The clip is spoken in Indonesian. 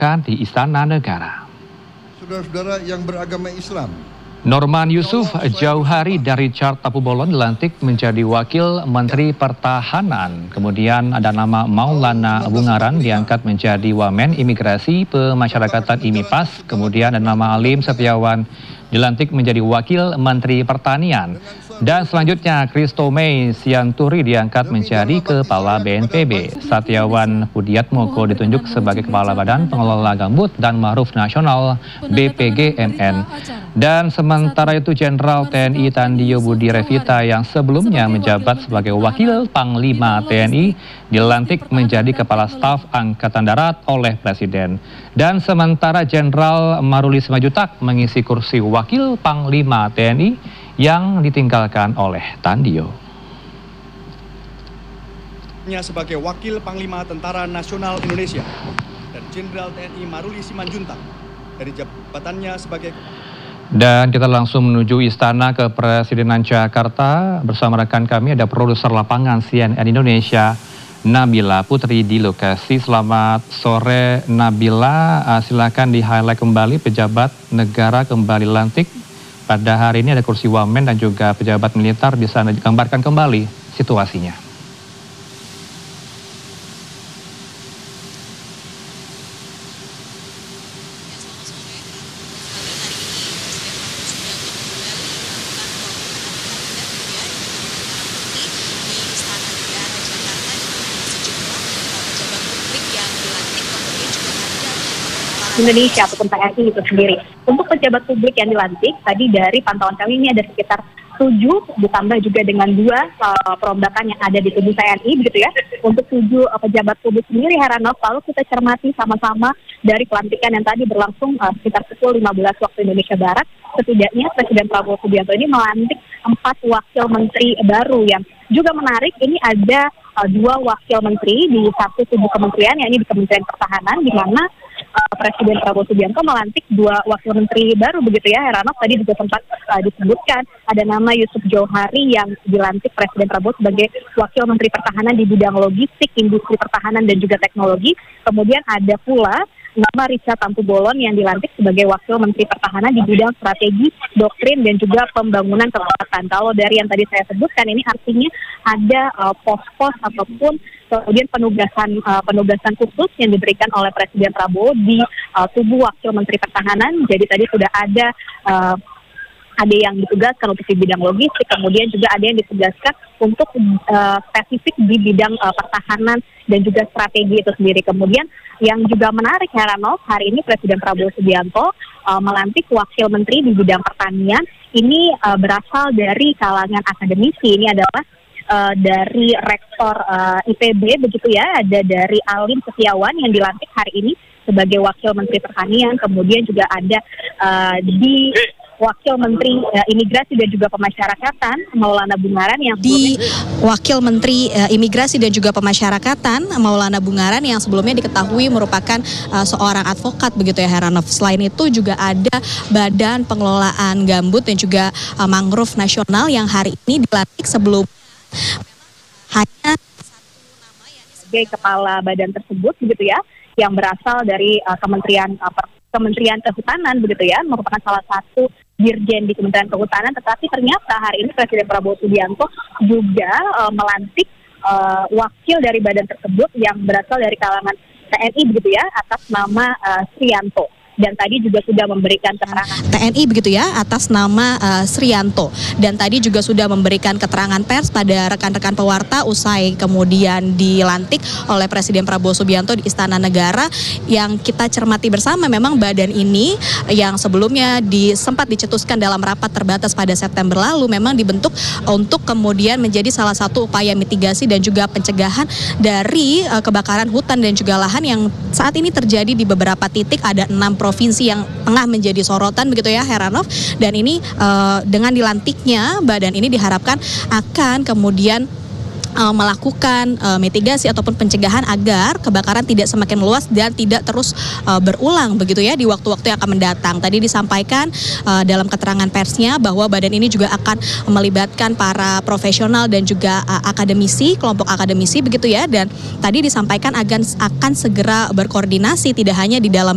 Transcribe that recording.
di Istana Negara. Saudara-saudara yang beragama Islam, Norman Yusuf jauh hari dari Richard Tampu-Bolon dilantik menjadi Wakil Menteri Pertahanan. Kemudian ada nama Maulana Bungaran diangkat menjadi Wamen Imigrasi Pemasyarakatan IMIPAS. Kemudian ada nama Alim Setiawan dilantik menjadi Wakil Menteri Pertanian. Dan selanjutnya Christomey Sianturi diangkat menjadi Kepala BNPB. Satiawan Pudiatmoko ditunjuk sebagai Kepala Badan Pengelola Gambut dan Ma'ruf Nasional BPGNN. Dan sementara itu Jenderal TNI Tandio Budi Revita yang sebelumnya menjabat sebagai Wakil Panglima TNI dilantik menjadi Kepala Staf Angkatan Darat oleh Presiden. Dan sementara Jenderal Maruli Simanjuntak mengisi kursi Wakil Panglima TNI yang ditinggalkan oleh Tandio. Sebagai Wakil Panglima Tentara Nasional Indonesia dan Jenderal TNI Maruli Simanjuntak dari jabatannya sebagai. Dan kita langsung menuju Istana Kepresidenan Jakarta bersama rekan kami ada produser lapangan CNN Indonesia Nabila Putri di lokasi. Selamat sore Nabila, silakan di-highlight kembali pejabat negara kembali lantik pada hari ini, ada kursi wamen dan juga pejabat militer, bisa digambarkan kembali situasinya. Indonesia ataupun TNI itu sendiri. Untuk pejabat publik yang dilantik, tadi dari pantauan kami ini ada sekitar 7, ditambah juga dengan 2 perombakan yang ada di tubuh TNI, begitu ya. Untuk 7 pejabat publik sendiri, Heranov, lalu kita cermati sama-sama dari pelantikan yang tadi berlangsung sekitar pukul 15 waktu Indonesia Barat. Setidaknya Presiden Prabowo Subianto ini melantik 4 wakil menteri baru. Yang juga menarik, ini ada 2 wakil menteri di satu tubuh kementerian, yakni di Kementerian Pertahanan, di mana Presiden Prabowo Subianto melantik 2 wakil menteri baru, begitu ya Heranov. Tadi juga sempat disebutkan ada nama Yusuf Jauhari yang dilantik Presiden Prabowo sebagai Wakil Menteri Pertahanan di bidang logistik, industri pertahanan dan juga teknologi. Kemudian ada pula nama Richard Tampu-Bolon yang dilantik sebagai Wakil Menteri Pertahanan di bidang strategi, doktrin dan juga pembangunan kekuatan. Kalau dari yang tadi saya sebutkan ini artinya ada pos-pos ataupun kemudian penugasan khusus yang diberikan oleh Presiden Prabowo di tubuh Wakil Menteri Pertahanan. Jadi tadi sudah ada yang ditugaskan untuk di bidang logistik, kemudian juga ada yang ditugaskan untuk spesifik di bidang pertahanan dan juga strategi itu sendiri. Kemudian yang juga menarik Heranov, hari ini Presiden Prabowo Subianto melantik wakil menteri di bidang pertanian. Ini berasal dari kalangan akademisi. Ini adalah dari Rektor IPB, begitu ya, ada dari Alim Setiawan yang dilantik hari ini sebagai Wakil Menteri Pertanian. Kemudian juga ada di Wakil Menteri Imigrasi dan juga Pemasyarakatan Maulana Bungaran yang di Wakil Menteri Imigrasi dan juga Pemasyarakatan Maulana Bungaran yang sebelumnya diketahui merupakan seorang advokat, begitu ya Heranov. Selain itu juga ada Badan Pengelolaan Gambut dan juga Mangrove Nasional yang hari ini dilantik. Sebelum hanya satu nama yang sebagai kepala badan tersebut, begitu ya, yang berasal dari Kementerian Kehutanan, begitu ya, merupakan salah satu dirjen di Kementerian Kehutanan. Tetapi ternyata hari ini Presiden Prabowo Subianto juga melantik wakil dari badan tersebut yang berasal dari kalangan TNI, begitu ya, atas nama Srianto. Dan tadi juga sudah memberikan keterangan TNI, begitu ya, atas nama Srianto. Dan tadi juga sudah memberikan keterangan pers pada rekan-rekan pewarta usai kemudian dilantik oleh Presiden Prabowo Subianto di Istana Negara. Yang kita cermati bersama, memang badan ini yang sebelumnya sempat dicetuskan dalam rapat terbatas pada September lalu, memang dibentuk untuk kemudian menjadi salah satu upaya mitigasi dan juga pencegahan dari kebakaran hutan dan juga lahan yang saat ini terjadi di beberapa titik. Ada 6 provinsi yang tengah menjadi sorotan, begitu ya Heranov. Dan ini dengan dilantiknya badan ini diharapkan akan kemudian melakukan mitigasi ataupun pencegahan agar kebakaran tidak semakin meluas dan tidak terus berulang, begitu ya, di waktu-waktu yang akan mendatang. Tadi disampaikan dalam keterangan persnya bahwa badan ini juga akan melibatkan para profesional dan juga akademisi, kelompok akademisi, begitu ya. Dan tadi disampaikan akan segera berkoordinasi tidak hanya di dalam